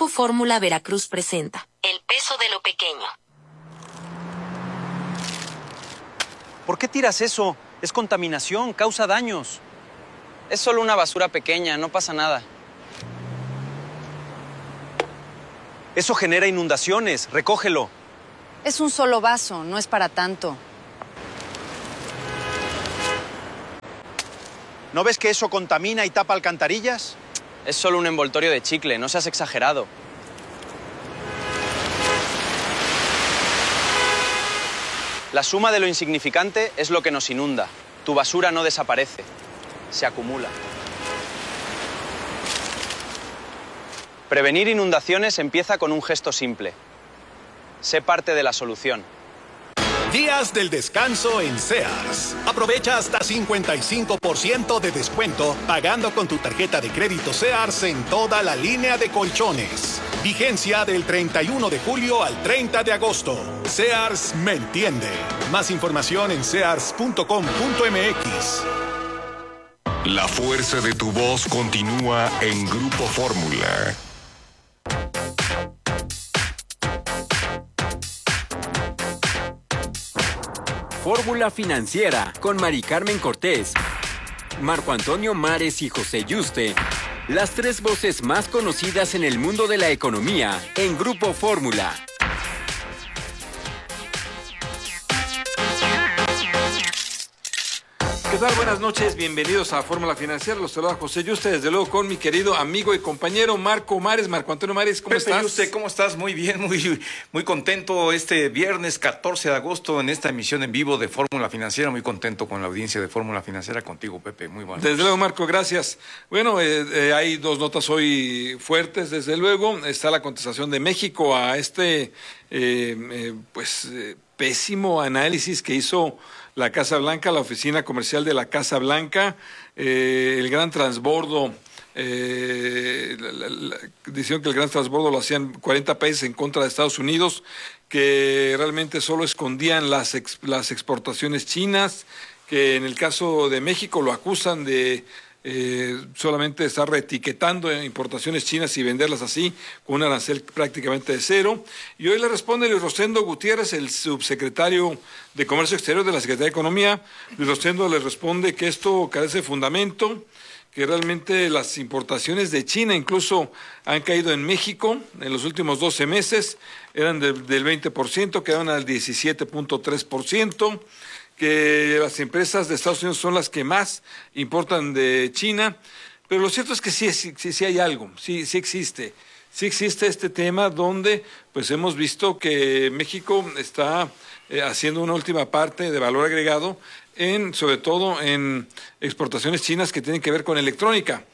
Grupo Fórmula Veracruz presenta El peso de lo pequeño. ¿Por qué tiras eso? Es contaminación, causa daños. Es solo una basura pequeña, no pasa nada. Eso genera inundaciones, recógelo. Es un solo vaso, no es para tanto. ¿No ves que eso contamina y tapa alcantarillas? Es solo un envoltorio de chicle, no seas exagerado. La suma de lo insignificante es lo que nos inunda. Tu basura no desaparece, se acumula. Prevenir inundaciones empieza con un gesto simple. Sé parte de la solución. Días del descanso en Sears. Aprovecha hasta 55% de descuento pagando con tu tarjeta de crédito Sears en toda la línea de colchones. Vigencia del 31 de julio al 30 de agosto. Sears me entiende. Más información en sears.com.mx. La fuerza de tu voz continúa en Grupo Fórmula. Fórmula Financiera con Mari Carmen Cortés, Marco Antonio Mares y José Yuste. Las tres voces más conocidas en el mundo de la economía en Grupo Fórmula. ¿Qué tal? Buenas noches, bienvenidos a Fórmula Financiera. Los saluda José Yuste, desde luego con mi querido amigo y compañero Marco Mares. Marco Antonio Mares, ¿cómo estás? Yuste, ¿cómo estás? Muy bien, muy contento este viernes 14 de agosto en esta emisión en vivo de Fórmula Financiera. Muy contento con la audiencia de Fórmula Financiera, contigo, Pepe. Muy bueno. Desde luego, Marco, gracias. Bueno, hay dos notas hoy fuertes, desde luego. Está la contestación de México a este pésimo análisis que hizo la Casa Blanca, la oficina comercial de la Casa Blanca, el gran transbordo, decían que el gran transbordo lo hacían 40 países en contra de Estados Unidos, que realmente solo escondían las exportaciones chinas, que en el caso de México lo acusan de solamente estar reetiquetando importaciones chinas y venderlas así, con un arancel prácticamente de cero. Y hoy le responde Luis Rosendo Gutiérrez, el subsecretario de Comercio Exterior de la Secretaría de Economía. Luis Rosendo le responde que esto carece de fundamento, que realmente las importaciones de China incluso han caído en México en los últimos 12 meses, eran del 20%, quedaron al 17.3%. que las empresas de Estados Unidos son las que más importan de China, pero lo cierto es que sí hay algo, sí existe este tema donde pues hemos visto que México está haciendo una última parte de valor agregado sobre todo en exportaciones chinas que tienen que ver con electrónica,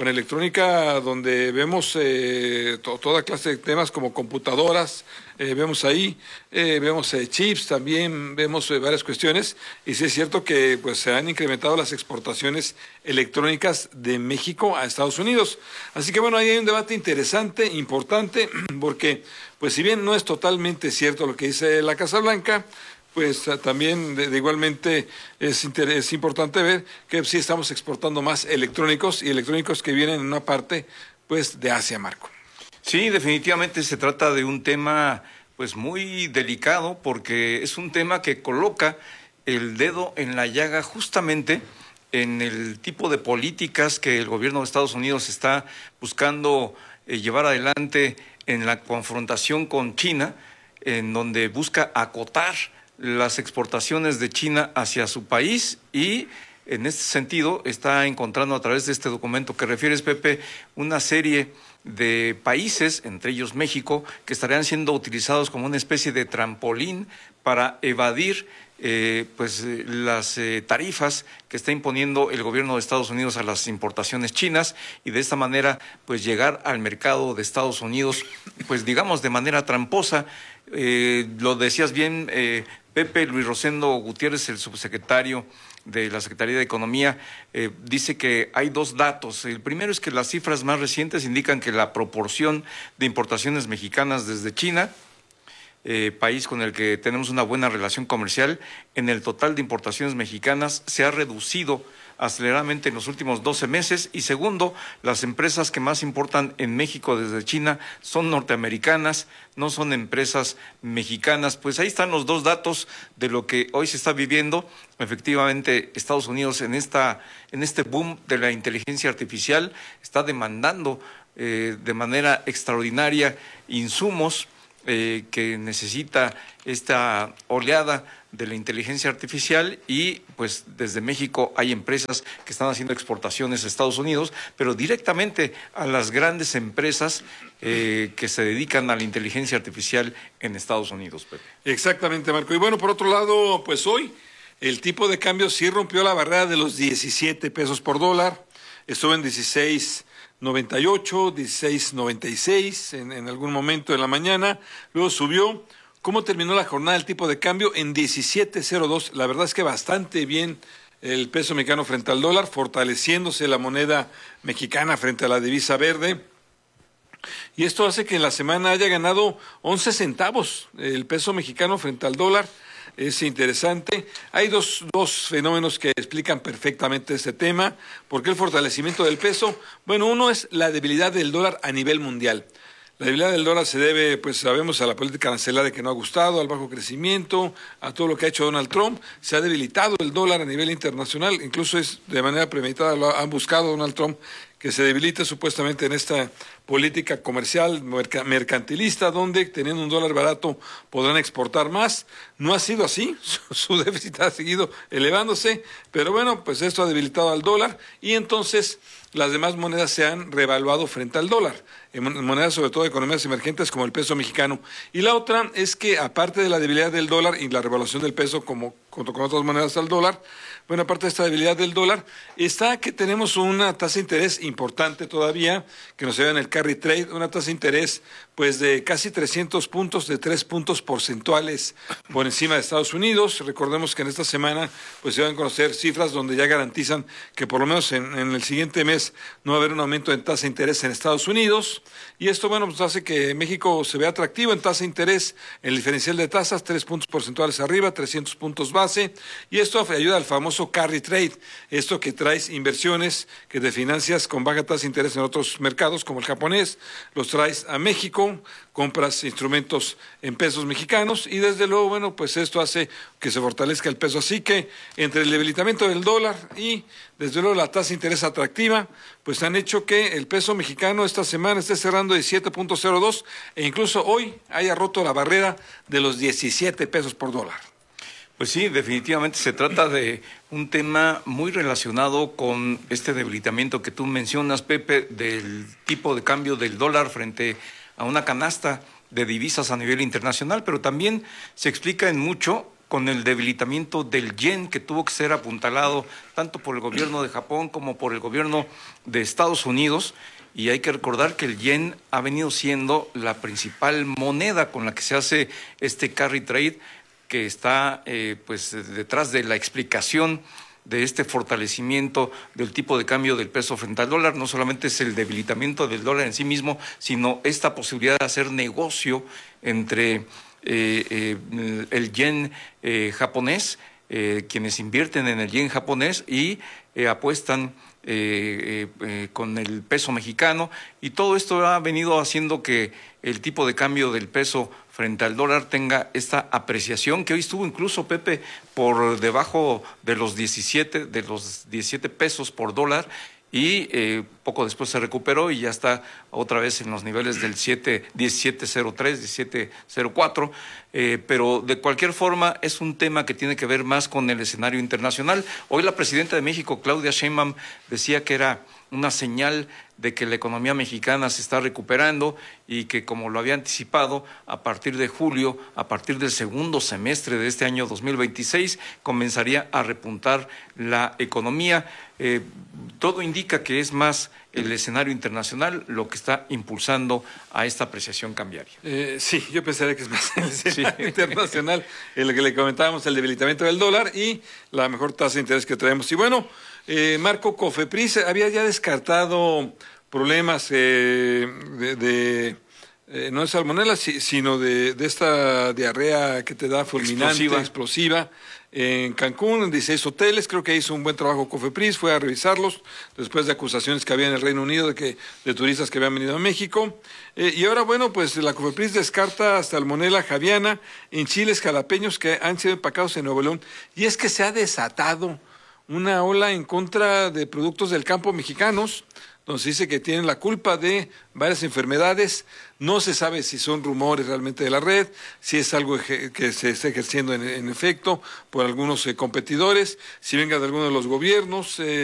donde vemos toda clase de temas como computadoras, vemos ahí, vemos chips también, vemos varias cuestiones, y sí es cierto que pues se han incrementado las exportaciones electrónicas de México a Estados Unidos. Así que bueno, ahí hay un debate interesante, importante, porque pues si bien no es totalmente cierto lo que dice la Casa Blanca, pues también igualmente es importante ver que sí estamos exportando más electrónicos y electrónicos que vienen en una parte pues de Asia, Marco. Sí, definitivamente se trata de un tema pues muy delicado, porque es un tema que coloca el dedo en la llaga justamente en el tipo de políticas que el gobierno de Estados Unidos está buscando llevar adelante en la confrontación con China, en donde busca acotar las exportaciones de China hacia su país, y en este sentido está encontrando a través de este documento que refieres, Pepe, una serie de países, entre ellos México, que estarían siendo utilizados como una especie de trampolín para evadir las tarifas que está imponiendo el gobierno de Estados Unidos a las importaciones chinas, y de esta manera pues llegar al mercado de Estados Unidos pues digamos de manera tramposa. Lo decías bien, Pepe. Luis Rosendo Gutiérrez, el subsecretario de la Secretaría de Economía, dice que hay dos datos. El primero es que las cifras más recientes indican que la proporción de importaciones mexicanas desde China país con el que tenemos una buena relación comercial, en el total de importaciones mexicanas se ha reducido aceleradamente en los últimos 12 meses. Y segundo, las empresas que más importan en México desde China son norteamericanas, no son empresas mexicanas. Pues ahí están los dos datos de lo que hoy se está viviendo. Efectivamente, Estados Unidos en este boom de la inteligencia artificial está demandando de manera extraordinaria insumos que necesita esta oleada de la inteligencia artificial, y pues desde México hay empresas que están haciendo exportaciones a Estados Unidos, pero directamente a las grandes empresas que se dedican a la inteligencia artificial en Estados Unidos, Pepe. Exactamente, Marco. Y bueno, por otro lado, pues hoy el tipo de cambio sí rompió la barrera de los 17 pesos por dólar, estuvo en 16.98, 16.96 en algún momento de la mañana, luego subió. ¿Cómo terminó la jornada del tipo de cambio? En 17.02. La verdad es que bastante bien el peso mexicano frente al dólar, fortaleciéndose la moneda mexicana frente a la divisa verde. Y esto hace que en la semana haya ganado 11 centavos el peso mexicano frente al dólar. Es interesante. Hay dos fenómenos que explican perfectamente este tema. ¿Por qué el fortalecimiento del peso? Bueno, uno es la debilidad del dólar a nivel mundial. La debilidad del dólar se debe, pues sabemos, a la política arancelaria que no ha gustado, al bajo crecimiento, a todo lo que ha hecho Donald Trump. Se ha debilitado el dólar a nivel internacional, incluso es de manera premeditada, lo han buscado Donald Trump que se debilite supuestamente en esta política comercial mercantilista, donde teniendo un dólar barato podrán exportar más. No ha sido así, su déficit ha seguido elevándose, pero bueno, pues esto ha debilitado al dólar y entonces las demás monedas se han revaluado frente al dólar, en monedas sobre todo de economías emergentes como el peso mexicano. Y la otra es que aparte de la debilidad del dólar y la revaluación del peso como junto con otras monedas al dólar, bueno, aparte de esta debilidad del dólar, está que tenemos una tasa de interés importante todavía, que nos lleva en el carry trade, una tasa de interés pues de casi 300 puntos, de 3 puntos porcentuales por encima de Estados Unidos. Recordemos que en esta semana pues se van a conocer cifras donde ya garantizan que por lo menos en el siguiente mes no va a haber un aumento en tasa de interés en Estados Unidos. Y esto, bueno, pues hace que México se vea atractivo en tasa de interés, en el diferencial de tasas, 3 puntos porcentuales arriba, 300 puntos base. Y esto ayuda al famoso carry trade, esto que traes inversiones que te financias con baja tasa de interés en otros mercados como el japonés, los traes a México, compras instrumentos en pesos mexicanos y desde luego, bueno, pues esto hace que se fortalezca el peso. Así que entre el debilitamiento del dólar y desde luego la tasa de interés atractiva, pues han hecho que el peso mexicano esta semana esté cerrando 17.02 e incluso hoy haya roto la barrera de los 17 pesos por dólar. Pues sí, definitivamente se trata de un tema muy relacionado con este debilitamiento que tú mencionas, Pepe, del tipo de cambio del dólar frente a una canasta de divisas a nivel internacional, pero también se explica en mucho con el debilitamiento del yen, que tuvo que ser apuntalado tanto por el gobierno de Japón como por el gobierno de Estados Unidos. Y hay que recordar que el yen ha venido siendo la principal moneda con la que se hace este carry trade, que está pues detrás de la explicación de este fortalecimiento del tipo de cambio del peso frente al dólar. No solamente es el debilitamiento del dólar en sí mismo, sino esta posibilidad de hacer negocio entre el yen japonés, quienes invierten en el yen japonés y apuestan con el peso mexicano, y todo esto ha venido haciendo que el tipo de cambio del peso frente al dólar tenga esta apreciación, que hoy estuvo incluso, Pepe, por debajo de los 17 pesos por dólar, y poco después se recuperó y ya está otra vez en los niveles del 17.03, 17.04, pero de cualquier forma es un tema que tiene que ver más con el escenario internacional. Hoy la presidenta de México, Claudia Sheinbaum, decía que era una señal de que la economía mexicana se está recuperando y que, como lo había anticipado, a partir de julio, a partir del segundo semestre de este año 2026, comenzaría a repuntar la economía. Todo indica que es más el escenario internacional lo que está impulsando a esta apreciación cambiaria. Sí, yo pensaría que es más el escenario internacional, en lo que le comentábamos, el debilitamiento del dólar y la mejor tasa de interés que traemos. Y bueno, Marco, Cofepris había ya descartado problemas de no es salmonela, sino de esta diarrea que te da fulminante, explosiva. En Cancún, en 16 hoteles, creo que hizo un buen trabajo Cofepris, fue a revisarlos después de acusaciones que había en el Reino Unido de turistas que habían venido a México. Y ahora, bueno, pues la Cofepris descarta salmonela javiana en chiles jalapeños que han sido empacados en Nuevo León. Y es que se ha desatado una ola en contra de productos del campo mexicanos, donde se dice que tienen la culpa de varias enfermedades. No se sabe si son rumores realmente de la red, si es algo que se está ejerciendo en efecto por algunos competidores, si venga de alguno de los gobiernos.